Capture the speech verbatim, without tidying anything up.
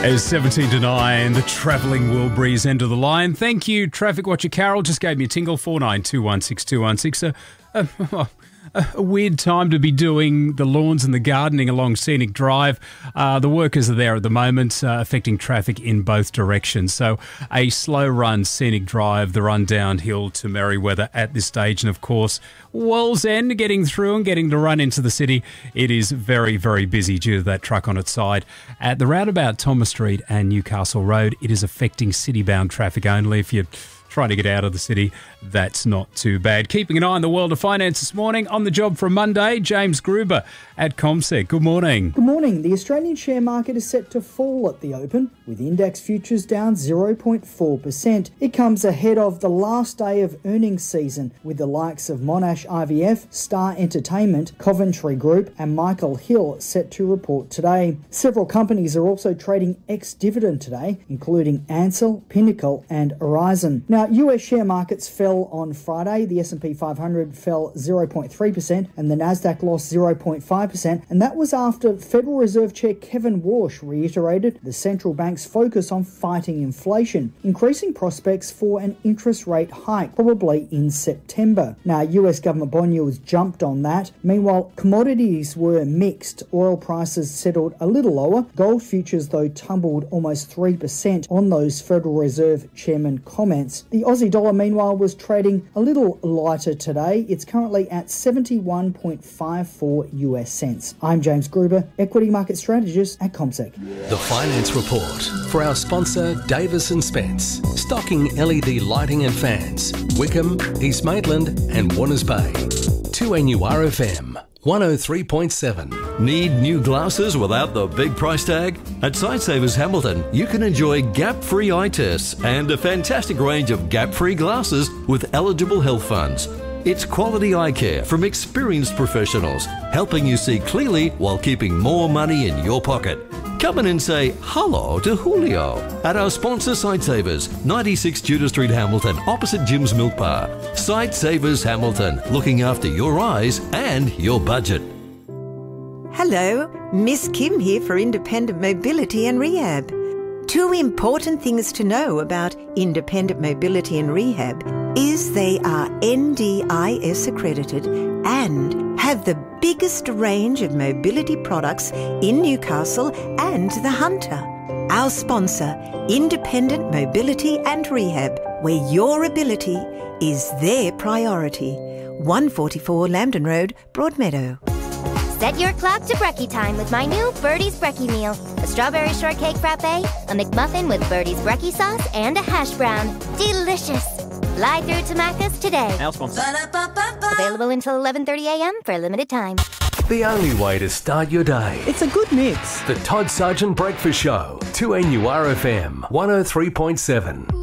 As seventeen to nine, the travelling will breeze end of the line. Thank you, Traffic Watcher Carol. Just gave me a tingle, four nine two one six two one six. A, a, a weird time to be doing the lawns and the gardening along Scenic Drive. Uh, the workers are there at the moment, uh, affecting traffic in both directions. So a slow run Scenic Drive, the run downhill to Merriweather at this stage. And of course, Wallsend, getting through and getting to run into the city. It is very, very busy due to that truck on its side. At the roundabout Thomas Street and Newcastle Road, it is affecting city-bound traffic only. If you're trying to get out of the city, that's not too bad. Keeping an eye on the world of finance this morning. On the job for Monday, James Gruber at CommSec. Good morning. Good morning. The Australian share market is set to fall at the open, with index futures down zero point four percent. It comes ahead of the last day of earnings season, with the likes of Monash I V F, Star Entertainment, Coventry Group and Michael Hill set to report today. Several companies are also trading ex-dividend today, including Ansell, Pinnacle and Horizon. Now, U S share markets fell on Friday. The S and P five hundred fell zero point three percent and the Nasdaq lost zero point five percent, and that was after Federal Reserve Chair Kevin Warsh reiterated the central bank's focus on fighting inflation, increasing prospects for an interest rate hike, probably in September. Now, U S government bond yields jumped on that. Meanwhile, commodities were mixed. Oil prices settled a little lower. Gold futures, though, tumbled almost three percent on those Federal Reserve Chairman comments. The Aussie dollar, meanwhile, was trading a little lighter today. It's currently at seventy-one point five four US cents. I'm James Gruber, Equity Market Strategist at CommSec. The Finance Report for our sponsor, Davis and Spence. Stocking L E D lighting and fans. Wickham, East Maitland and Warners Bay. two N U R F M. one oh three point seven. Need new glasses without the big price tag? At Sightsavers Hamilton, you can enjoy gap-free eye tests and a fantastic range of gap-free glasses with eligible health funds. It's quality eye care from experienced professionals, helping you see clearly while keeping more money in your pocket. Come in and say hello to Julio at our sponsor Sightsavers, ninety-six Tudor Street, Hamilton, opposite Jim's Milk Bar. Sightsavers Hamilton, looking after your eyes and your budget. Hello, Miss Kim here for Independent Mobility and Rehab. Two important things to know about Independent Mobility and Rehab is they are N D I S accredited and have the biggest range of mobility products in Newcastle and the Hunter. Our sponsor, Independent Mobility and Rehab, where your ability is their priority. one forty-four Lambton Road, Broadmeadow. Set your clock to brekkie time with my new Birdie's Brekkie Meal. A strawberry shortcake frappe, a McMuffin with Birdie's Brekkie sauce, and a hash brown. Delicious! Fly through to Macca's today. Our sponsor. Available until eleven thirty a.m. for a limited time. The only way to start your day. It's a good mix. The Todd Sargent Breakfast Show. two N U R F M. one oh three point seven.